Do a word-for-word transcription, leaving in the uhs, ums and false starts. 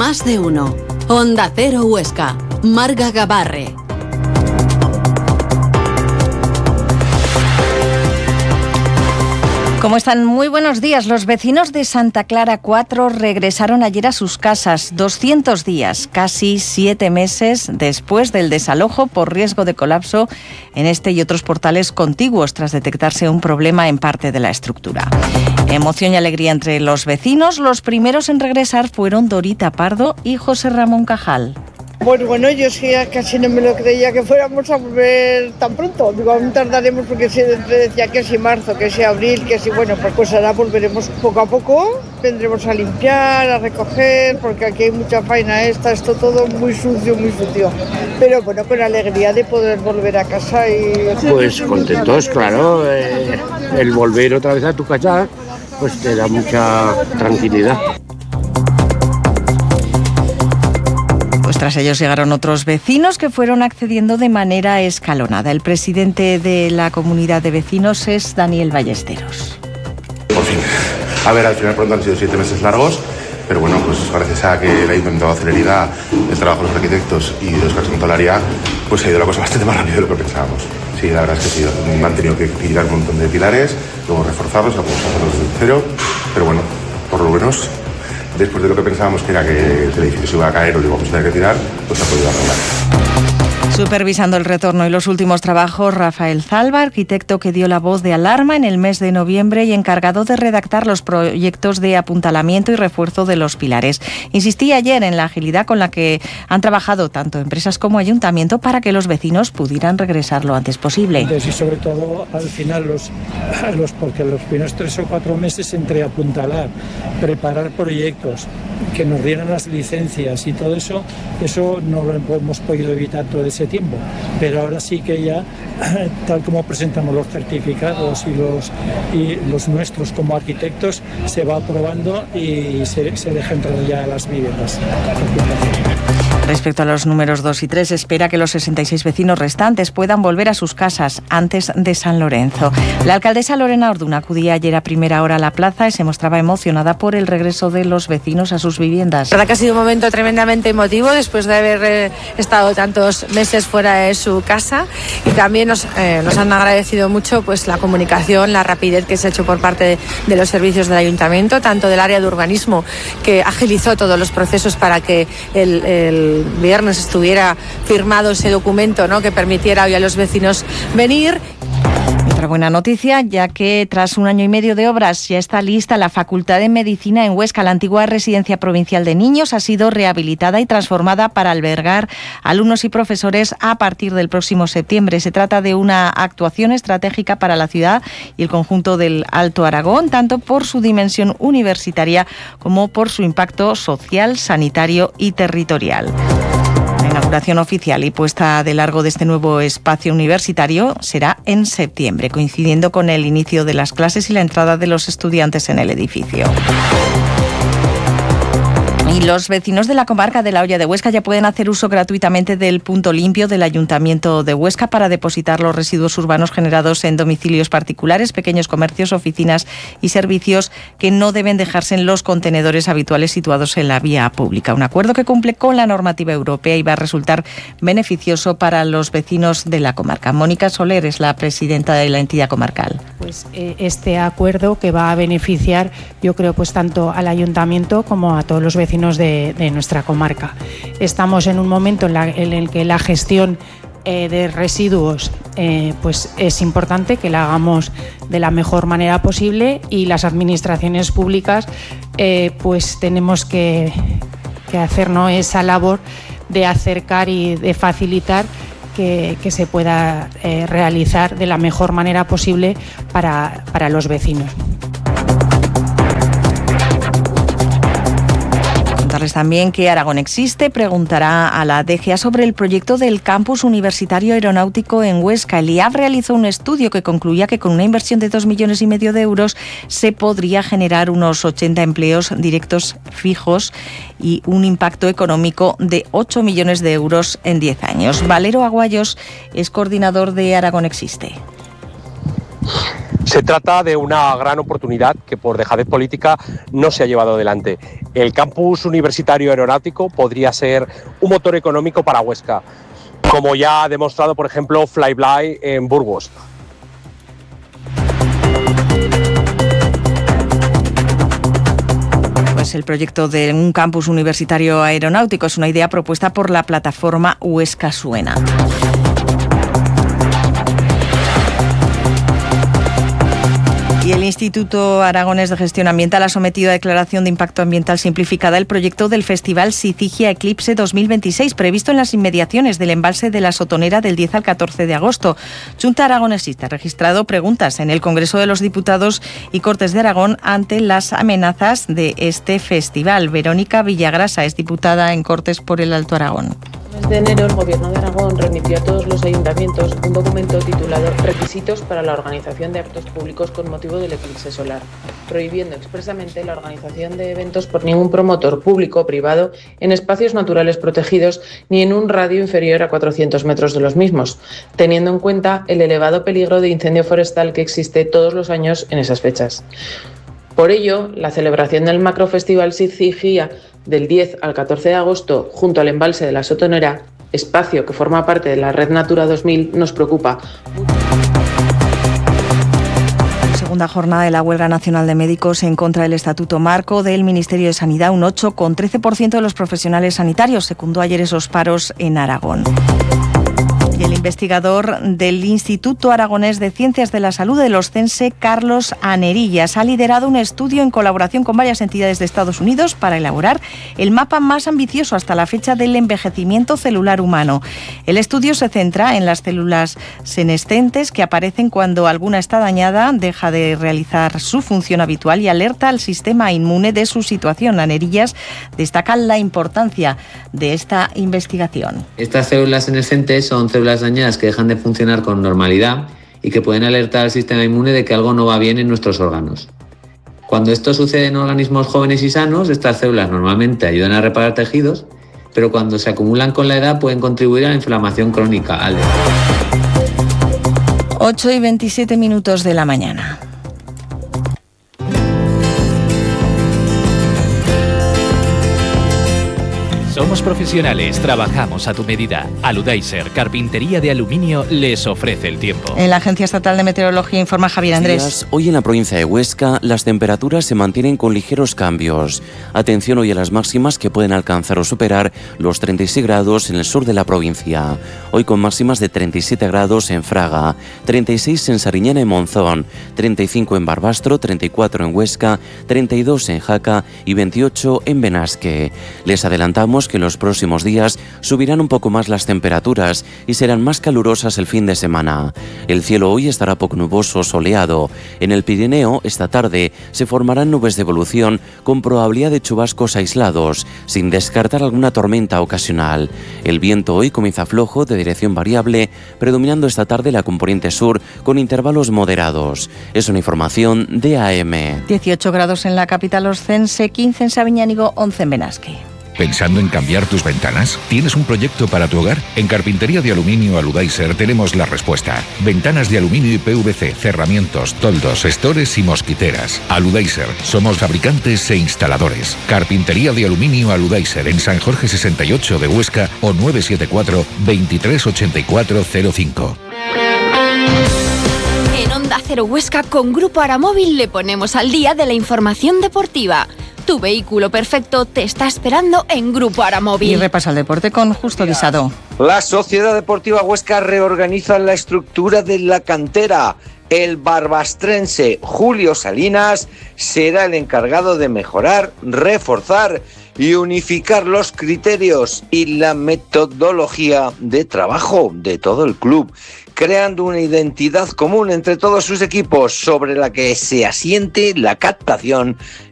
Más de uno. Onda Cero Huesca. Marga Gabarre. ¿Cómo están? Muy buenos días. Los vecinos de Santa Clara cuatro regresaron ayer a sus casas. doscientos días, casi siete meses después del desalojo por riesgo de colapso en este y otros portales contiguos tras detectarse un problema en parte de la estructura. Emoción y alegría entre los vecinos. Los primeros en regresar fueron Dorita Pardo y José Ramón Cajal. Pues bueno, yo sí casi no me lo creía que fuéramos a volver tan pronto. Digo, aún tardaremos porque siempre decía que si marzo, que si abril, que si bueno, pues, pues ahora volveremos poco a poco. Vendremos a limpiar, a recoger, porque aquí hay mucha faena, está esto todo muy sucio, muy sucio. Pero bueno, con alegría de poder volver a casa y... Pues contentos, claro. Eh, el volver otra vez a tu casa, pues te da mucha tranquilidad. Pues tras ellos llegaron otros vecinos que fueron accediendo de manera escalonada. El presidente de la comunidad de vecinos es Daniel Ballesteros. Por fin. A ver, al final pronto han sido siete meses largos, pero bueno, pues gracias a que le ha intentado celeridad el trabajo de los arquitectos y de Óscar Santolaria, pues ha ido la cosa bastante más rápido de lo que pensábamos. Sí, la verdad es que sí, han tenido que quitar un montón de pilares, luego reforzarlos, algunos hacerlos desde cero, pero bueno, por lo menos... Después de lo que pensábamos que era que el edificio se iba a caer o lo íbamos a tener que tirar, pues se ha podido arreglar. Supervisando el retorno y los últimos trabajos, Rafael Zalba, arquitecto que dio la voz de alarma en el mes de noviembre y encargado de redactar los proyectos de apuntalamiento y refuerzo de los pilares. Insistía ayer en la agilidad con la que han trabajado tanto empresas como ayuntamiento para que los vecinos pudieran regresar lo antes posible. Y sobre todo al final, los, los porque los primeros tres o cuatro meses entre apuntalar, preparar proyectos, que nos dieran las licencias y todo eso, eso no lo hemos podido evitar todo ese tiempo, pero ahora sí que ya, tal como presentamos los certificados y los, y los nuestros como arquitectos, se va aprobando y se, se deja entrar ya a las viviendas. Respecto a los números dos y tres, espera que los sesenta y seis vecinos restantes puedan volver a sus casas antes de San Lorenzo. La alcaldesa Lorena Orduna acudía ayer a primera hora a la plaza y se mostraba emocionada por el regreso de los vecinos a sus viviendas. La verdad que ha sido un momento tremendamente emotivo después de haber eh, estado tantos meses fuera de su casa, y también nos, eh, nos han agradecido mucho pues la comunicación, la rapidez que se ha hecho por parte de, de los servicios del ayuntamiento, tanto del área de urbanismo, que agilizó todos los procesos para que el, el El viernes estuviera firmado ese documento, ¿no?, que permitiera hoy a los vecinos venir. Otra buena noticia, ya que tras un año y medio de obras ya está lista la Facultad de Medicina en Huesca. La antigua residencia provincial de niños ha sido rehabilitada y transformada para albergar alumnos y profesores a partir del próximo septiembre. Se trata de una actuación estratégica para la ciudad y el conjunto del Alto Aragón, tanto por su dimensión universitaria como por su impacto social, sanitario y territorial. La inauguración oficial y puesta de largo de este nuevo espacio universitario será en septiembre, coincidiendo con el inicio de las clases y la entrada de los estudiantes en el edificio. Y los vecinos de la comarca de La Hoya de Huesca ya pueden hacer uso gratuitamente del punto limpio del Ayuntamiento de Huesca para depositar los residuos urbanos generados en domicilios particulares, pequeños comercios, oficinas y servicios que no deben dejarse en los contenedores habituales situados en la vía pública. Un acuerdo que cumple con la normativa europea y va a resultar beneficioso para los vecinos de la comarca. Mónica Soler es la presidenta de la entidad comarcal. Pues eh, este acuerdo que va a beneficiar, yo creo, pues tanto al Ayuntamiento como a todos los vecinos De, de nuestra comarca. Estamos en un momento en, la, en el que la gestión eh, de residuos eh, pues es importante que la hagamos de la mejor manera posible, y las administraciones públicas eh, pues tenemos que, que hacer, ¿no?, esa labor de acercar y de facilitar que, que se pueda eh, realizar de la mejor manera posible para, para los vecinos. También que Aragón Existe preguntará a la D G A sobre el proyecto del campus universitario aeronáutico en Huesca. El I A F realizó un estudio que concluía que con una inversión de dos millones y medio de euros se podría generar unos ochenta empleos directos fijos y un impacto económico de ocho millones de euros en diez años. Valero Aguayos es coordinador de Aragón Existe. Se trata de una gran oportunidad que por dejadez política no se ha llevado adelante. El campus universitario aeronáutico podría ser un motor económico para Huesca, como ya ha demostrado, por ejemplo, Flyby en Burgos. Pues el proyecto de un campus universitario aeronáutico es una idea propuesta por la plataforma Huesca Suena. Y el Instituto Aragonés de Gestión Ambiental ha sometido a declaración de impacto ambiental simplificada el proyecto del Festival Sicigia Eclipse dos mil veintiséis, previsto en las inmediaciones del embalse de la Sotonera del diez al catorce de agosto. Junta Aragonesista ha registrado preguntas en el Congreso de los Diputados y Cortes de Aragón ante las amenazas de este festival. Verónica Villagrasa es diputada en Cortes por el Alto Aragón. En el mes de enero, el Gobierno de Aragón remitió a todos los ayuntamientos un documento titulado Requisitos para la organización de actos públicos con motivo del eclipse solar, prohibiendo expresamente la organización de eventos por ningún promotor público o privado en espacios naturales protegidos ni en un radio inferior a cuatrocientos metros de los mismos, teniendo en cuenta el elevado peligro de incendio forestal que existe todos los años en esas fechas. Por ello, la celebración del Macrofestival Sicigia del diez al catorce de agosto junto al embalse de la Sotonera, espacio que forma parte de la Red Natura dos mil, nos preocupa. Segunda jornada de la huelga nacional de médicos en contra del Estatuto Marco del Ministerio de Sanidad. Un ocho coma trece por ciento de los profesionales sanitarios secundó ayer esos paros en Aragón. Y el investigador del Instituto Aragonés de Ciencias de la Salud de los CENSE, Carlos Anerillas, ha liderado un estudio en colaboración con varias entidades de Estados Unidos para elaborar el mapa más ambicioso hasta la fecha del envejecimiento celular humano. El estudio se centra en las células senescentes que aparecen cuando alguna está dañada, deja de realizar su función habitual y alerta al sistema inmune de su situación. Anerillas destaca la importancia de esta investigación. Estas células senescentes son células dañadas que dejan de funcionar con normalidad y que pueden alertar al sistema inmune de que algo no va bien en nuestros órganos. Cuando esto sucede en organismos jóvenes y sanos, estas células normalmente ayudan a reparar tejidos, pero cuando se acumulan con la edad pueden contribuir a la inflamación crónica. Al... ocho y veintisiete minutos de la mañana. Somos profesionales, trabajamos a tu medida. Aludaiser, carpintería de aluminio, les ofrece el tiempo. En la Agencia Estatal de Meteorología informa Javier Andrés. Hoy en la provincia de Huesca las temperaturas se mantienen con ligeros cambios. Atención hoy a las máximas que pueden alcanzar o superar los treinta y seis grados en el sur de la provincia. Hoy con máximas de treinta y siete grados en Fraga, treinta y seis en Sariñana y Monzón, treinta y cinco en Barbastro, treinta y cuatro en Huesca, treinta y dos en Jaca y veintiocho en Benasque. Les adelantamos que en los próximos días subirán un poco más las temperaturas y serán más calurosas el fin de semana. El cielo hoy estará poco nuboso, soleado. En el Pirineo, esta tarde, se formarán nubes de evolución con probabilidad de chubascos aislados, sin descartar alguna tormenta ocasional. El viento hoy comienza flojo, de dirección variable, predominando esta tarde la componente sur con intervalos moderados. Es una información de A M. dieciocho grados en la capital oscense, quince en Sabiñánigo, once en Benasque. ¿Pensando en cambiar tus ventanas? ¿Tienes un proyecto para tu hogar? En Carpintería de Aluminio Aludaiser tenemos la respuesta. Ventanas de aluminio y P V C, cerramientos, toldos, estores y mosquiteras. Aludaiser, somos fabricantes e instaladores. Carpintería de Aluminio Aludaiser en San Jorge sesenta y ocho de Huesca o nueve siete cuatro, veintitrés ochenta y cuatro cero cinco. En Onda Cero Huesca con Grupo Aramóvil le ponemos al día de la información deportiva. Tu vehículo perfecto te está esperando en Grupo Aramóvil. Y repasa el deporte con Justo Guisado. La Sociedad Deportiva Huesca reorganiza la estructura de la cantera. El barbastrense Julio Salinas será el encargado de mejorar, reforzar y unificar los criterios y la metodología de trabajo de todo el club, creando una identidad común entre todos sus equipos sobre la que se asiente la captación